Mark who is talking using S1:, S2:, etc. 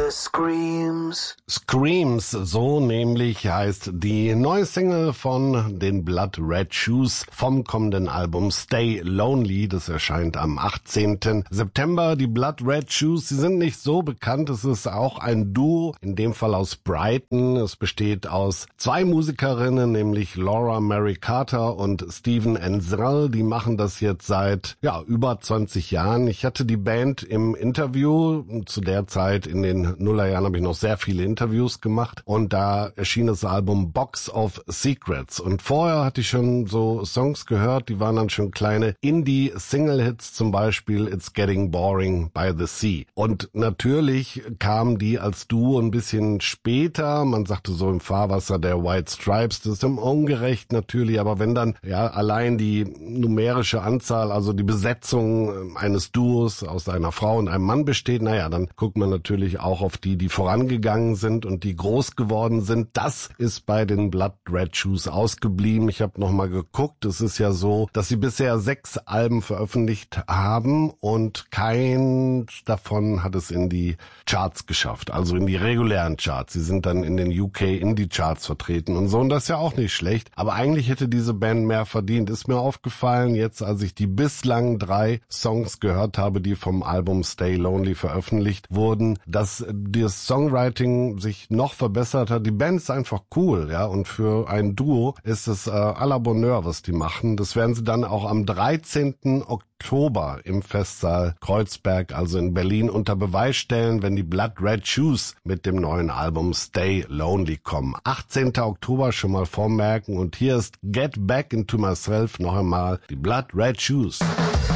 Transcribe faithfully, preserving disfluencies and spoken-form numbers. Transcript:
S1: Screams.
S2: Screams, so nämlich heißt die neue Single von den Blood Red Shoes vom kommenden Album Stay Lonely. Das erscheint am achtzehnten September. Die Blood Red Shoes, sie sind nicht so bekannt. Es ist auch ein Duo, in dem Fall aus Brighton. Es besteht aus zwei Musikerinnen, nämlich Laura Mary Carter und Stephen Ansel. Die machen das jetzt seit ja über zwanzig Jahren. Ich hatte die Band im Interview. Zu der Zeit in den Nullerjahren habe ich noch sehr viele Interviews gemacht und da erschien das Album Box of Secrets. Und vorher hatte ich schon so Songs gehört, die waren dann schon kleine Indie-Single-Hits, zum Beispiel It's Getting Boring by the Sea. Und natürlich kamen die als Duo ein bisschen später. Man sagte so im Fahrwasser der White Stripes. Das ist ungerecht natürlich, aber wenn dann ja allein die numerische Anzahl, also die Besetzung eines Duos aus einer Frau und einem Mann besteht, naja, dann guckt man natürlich auch auf die, die vorangegangen sind und die groß geworden sind. Das ist bei den Blood Red Shoes ausgeblieben. Ich habe nochmal geguckt. Es ist ja so, dass sie bisher sechs Alben veröffentlicht haben und keins davon hat es in die Charts geschafft, also in die regulären Charts. Sie sind dann in den U K Indie Charts vertreten und so, und das ist ja auch nicht schlecht. Aber eigentlich hätte diese Band mehr verdient. Ist mir aufgefallen, jetzt als ich die bislang drei Songs gehört habe, die vom Album Stay Lonely veröffentlicht wurden, dass das Songwriting sich noch verbessert hat. Die Band ist einfach cool, ja, und für ein Duo ist es äh, à la Bonheur, was die machen. Das werden sie dann auch am dreizehnten Oktober im Festsaal Kreuzberg, also in Berlin, unter Beweis stellen, wenn die Blood Red Shoes mit dem neuen Album Stay Lonely kommen. achtzehnten Oktober schon mal vormerken, und hier ist Get Back Into Myself noch einmal, die Blood Red Shoes.